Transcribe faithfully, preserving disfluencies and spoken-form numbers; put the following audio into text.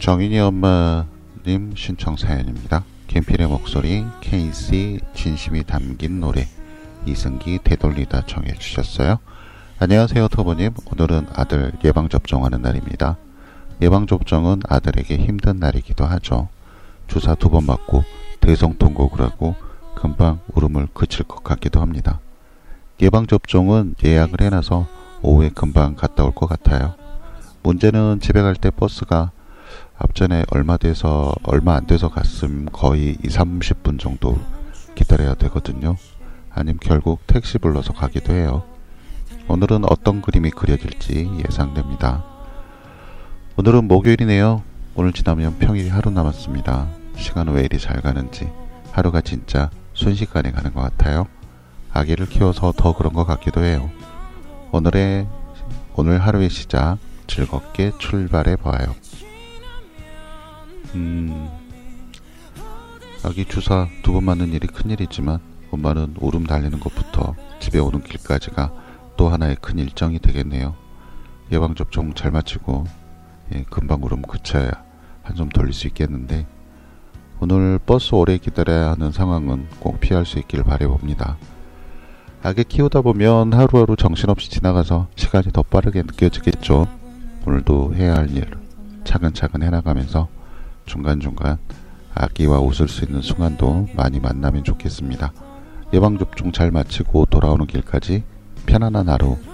정인이 엄마님 신청 사연입니다. 김필의 목소리, 케이씨 진심이 담긴 노래, 이승기 되돌리다 청해 주셨어요. 안녕하세요 터보님. 오늘은 아들 예방접종하는 날입니다. 예방접종은 아들에게 힘든 날이기도 하죠. 주사 두 번 맞고 대성통곡을 하고 금방 울음을 그칠 것 같기도 합니다. 예방접종은 예약을 해놔서 오후에 금방 갔다 올 것 같아요. 문제는 집에 갈 때 버스가 앞전에 얼마 돼서 얼마 안 돼서 갔음 거의 이삼십 분 정도 기다려야 되거든요. 아님 결국 택시 불러서 가기도 해요. 오늘은 어떤 그림이 그려질지 예상됩니다. 오늘은 목요일이네요. 오늘 지나면 평일이 하루 남았습니다. 시간은 왜 이리 잘 가는지 하루가 진짜 순식간에 가는 것 같아요. 아기를 키워서 더 그런 것 같기도 해요. 오늘의 오늘 하루의 시작 즐겁게 출발해 봐요. 음, 아기 주사 두 번 맞는 일이 큰일이지만 엄마는 울음 달리는 것부터 집에 오는 길까지가 또 하나의 큰 일정이 되겠네요. 예방접종 잘 마치고 예, 금방 울음 그쳐야 한숨 돌릴 수 있겠는데 오늘 버스 오래 기다려야 하는 상황은 꼭 피할 수 있길 바라봅니다. 아기 키우다 보면 하루하루 정신없이 지나가서 시간이 더 빠르게 느껴지겠죠. 오늘도 해야 할 일 차근차근 해나가면서 중간중간 아기와 웃을 수 있는 순간도 많이 만나면 좋겠습니다. 예방접종 잘 마치고 돌아오는 길까지 편안한 하루